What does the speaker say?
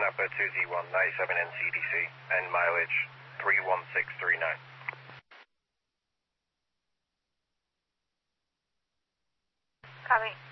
Papa 2Z1, 97 NCDC, and mileage 31639. Copy.